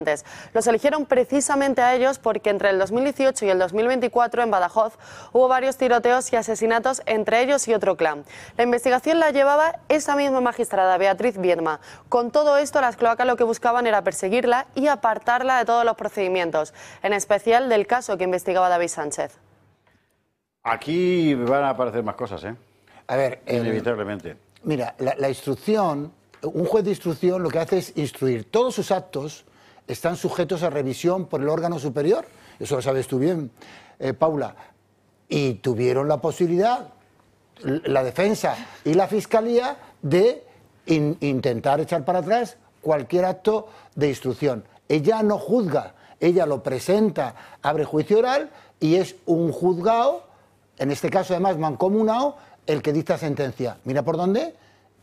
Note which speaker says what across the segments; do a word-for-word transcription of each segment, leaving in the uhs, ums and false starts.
Speaker 1: Los eligieron precisamente a ellos porque entre el dos mil dieciocho y el dos mil veinticuatro en Badajoz hubo varios tiroteos y asesinatos entre ellos y otro clan. La investigación la llevaba esa misma magistrada, Beatriz Viedma. Con todo esto, las cloacas lo que buscaban era perseguirla y apartarla de todos los procedimientos, en especial del caso que investigaba David Sánchez.
Speaker 2: Aquí van a aparecer más cosas, ¿eh?
Speaker 3: A ver,
Speaker 2: inevitablemente.
Speaker 3: Eh, mira, la, la instrucción, un juez de instrucción lo que hace es instruir. Todos sus actos están sujetos a revisión por el órgano superior, eso lo sabes tú bien, eh, Paula, y tuvieron la posibilidad, la defensa y la fiscalía, de in, intentar echar para atrás cualquier acto de instrucción. Ella no juzga, ella lo presenta, abre juicio oral y es un juzgado, en este caso además mancomunado, el que dicta sentencia. Mira por dónde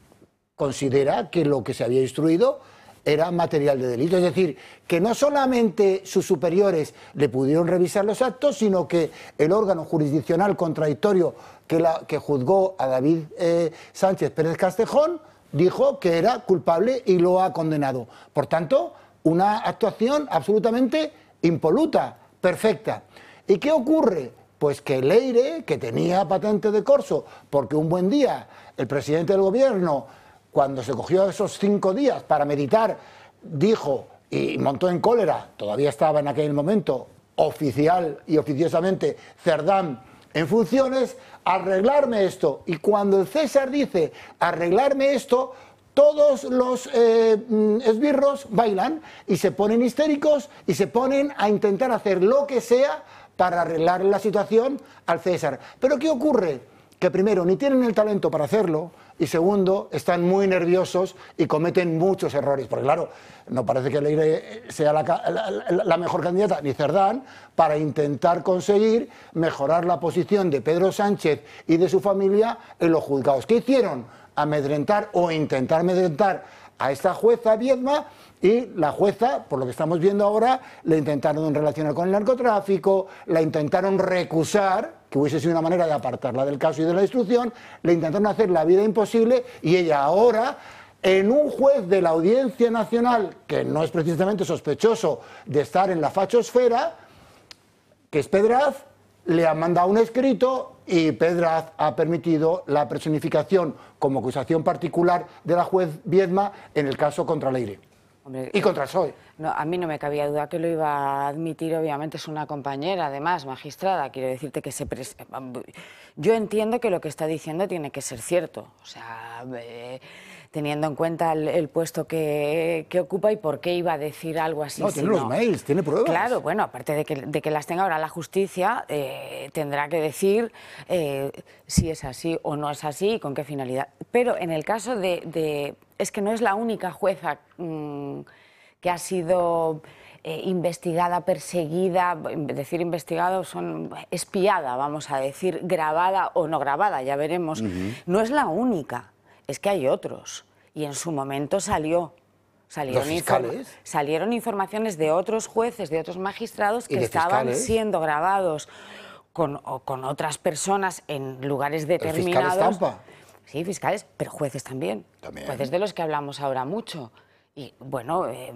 Speaker 3: considera que lo que se había instruido era material de delito. Es decir, que no solamente sus superiores le pudieron revisar los actos, sino que el órgano jurisdiccional contradictorio que, la, que juzgó a David eh, Sánchez Pérez Castejón dijo que era culpable y lo ha condenado. Por tanto, una actuación absolutamente impoluta, perfecta. ¿Y qué ocurre? Pues que Leire, que tenía patente de corso, porque un buen día el presidente del gobierno, cuando se cogió esos cinco días para meditar, dijo y montó en cólera, todavía estaba en aquel momento oficial y oficiosamente Cerdán en funciones, arreglarme esto. Y cuando el César dice arreglarme esto, todos los eh, esbirros bailan y se ponen histéricos y se ponen a intentar hacer lo que sea para arreglar la situación al César. ¿Pero qué ocurre? Que primero, ni tienen el talento para hacerlo, y segundo, están muy nerviosos y cometen muchos errores. Porque claro, no parece que Leire sea la, la, la mejor candidata, ni Cerdán, para intentar conseguir mejorar la posición de Pedro Sánchez y de su familia en los juzgados. ¿Qué hicieron? Amedrentar o intentar amedrentar a esta jueza Viedma, y la jueza, por lo que estamos viendo ahora, la intentaron relacionar con el narcotráfico, la intentaron recusar, que hubiese sido una manera de apartarla del caso y de la instrucción, le intentaron hacer la vida imposible, y ella ahora, en un juez de la Audiencia Nacional, que no es precisamente sospechoso de estar en la fachosfera, que es Pedraz, le ha mandado un escrito y Pedraz ha permitido la personificación como acusación particular de la juez Viedma en el caso contra Leire. Hombre, y contra el P S O E.
Speaker 4: No, a mí no me cabía duda que lo iba a admitir, obviamente es una compañera, además, magistrada, quiero decirte que se... Pres... Yo entiendo que lo que está diciendo tiene que ser cierto, o sea, eh, teniendo en cuenta el, el puesto que, que ocupa y por qué iba a decir algo así.
Speaker 3: No, tiene los mails, tiene pruebas.
Speaker 4: Claro, bueno, aparte de que, de que las tenga ahora la justicia, eh, tendrá que decir eh, si es así o no es así y con qué finalidad. Pero en el caso de... de es que no es la única jueza mmm, que ha sido eh, investigada, perseguida, decir investigada, son espiada, vamos a decir, grabada o no grabada, ya veremos. Uh-huh. No es la única, es que hay otros. Y en su momento salió. Salieron, inform salieron informaciones de otros jueces, de otros magistrados que estaban fiscales? siendo grabados con, o, con otras personas en lugares determinados.
Speaker 3: ¿El fiscal Estampa?
Speaker 4: Sí, fiscales, pero jueces también. también. Jueces de los que hablamos ahora mucho. Y bueno, eh,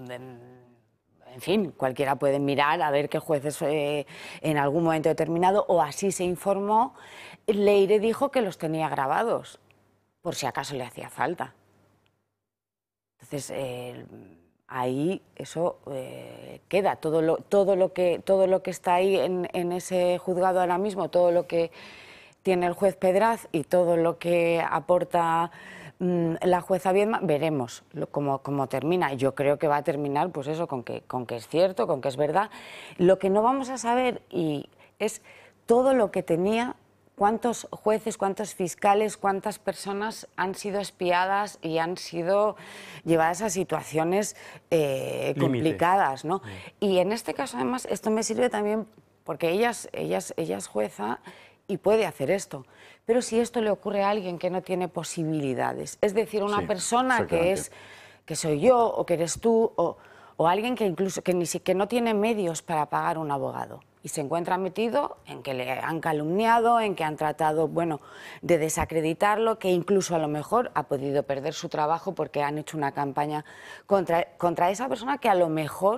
Speaker 4: en fin, cualquiera puede mirar a ver qué jueces eh, en algún momento determinado, o así se informó, Leire dijo que los tenía grabados, por si acaso le hacía falta. Entonces, eh, ahí eso eh, queda, todo lo, todo, lo que, todo lo que está ahí en, en ese juzgado ahora mismo, todo lo que tiene el juez Pedraz y todo lo que aporta mmm, la jueza Viedma, veremos lo, cómo, cómo termina. Yo creo que va a terminar pues eso, con que, con que es cierto, con que es verdad. Lo que no vamos a saber y es todo lo que tenía, cuántos jueces, cuántos fiscales, cuántas personas han sido espiadas y han sido llevadas a situaciones eh, complicadas, ¿no? Sí. Y en este caso, además, esto me sirve también porque ella es, ella es, ella es jueza y puede hacer esto. Pero si esto le ocurre a alguien que no tiene posibilidades, es decir, una sí, persona que es que soy yo o que eres tú o, o alguien que incluso que ni que no tiene medios para pagar un abogado y se encuentra metido en que le han calumniado, en que han tratado, bueno, de desacreditarlo, que incluso a lo mejor ha podido perder su trabajo porque han hecho una campaña contra, contra esa persona que a lo mejor